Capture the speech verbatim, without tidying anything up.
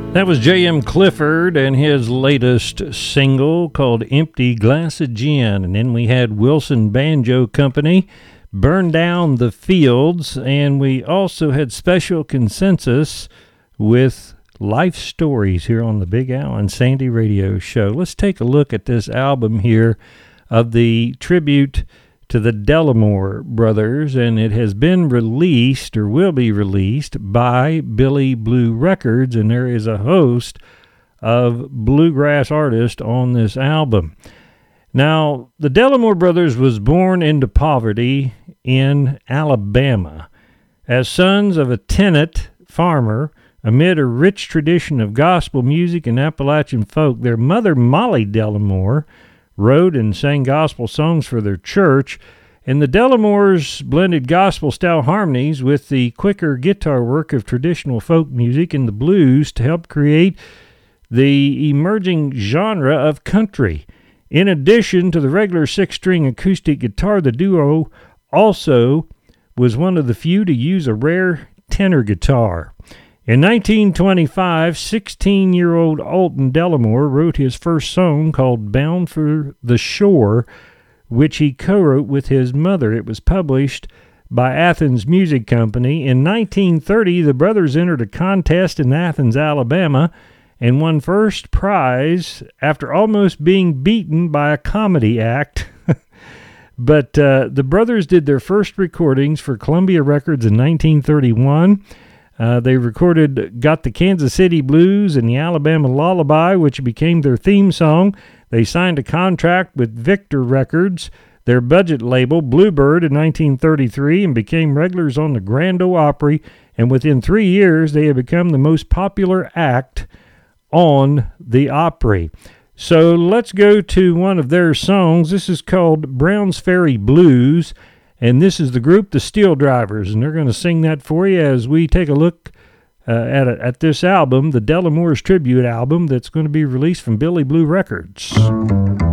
That was J M. Clifford and his latest single called Empty Glass of Gin. And then we had Wilson Banjo Company, Burn Down the Fields. And we also had Special Consensus with Life Stories here on the Big Al and Sandy Radio Show. Let's take a look at this album here of the tribute to the Dellimore Brothers, and it has been released or will be released by Billy Blue Records, and there is a host of bluegrass artists on this album. Now, the Dellimore Brothers was born into poverty in Alabama. As sons of a tenant farmer, amid a rich tradition of gospel music and Appalachian folk, their mother, Molly Dellimore, wrote and sang gospel songs for their church, and the Dellimores blended gospel-style harmonies with the quicker guitar work of traditional folk music and the blues to help create the emerging genre of country. In addition to the regular six-string acoustic guitar, the duo also was one of the few to use a rare tenor guitar. In nineteen twenty-five, sixteen-year-old Alton Dellimore wrote his first song called Bound for the Shore, which he co-wrote with his mother. It was published by Athens Music Company. In nineteen thirty, the brothers entered a contest in Athens, Alabama, and won first prize after almost being beaten by a comedy act. But uh, the brothers did their first recordings for Columbia Records in nineteen thirty-one. Uh, they recorded Got the Kansas City Blues and the Alabama Lullaby, which became their theme song. They signed a contract with Victor Records, their budget label, Bluebird, in nineteen thirty-three, and became regulars on the Grand Ole Opry. And within three years, they had become the most popular act on the Opry. So let's go to one of their songs. This is called Browns Ferry Blues. And this is the group, the Steel Drivers, and they're going to sing that for you as we take a look uh, at a, at this album, the Dellimore's tribute album that's going to be released from Billy Blue Records.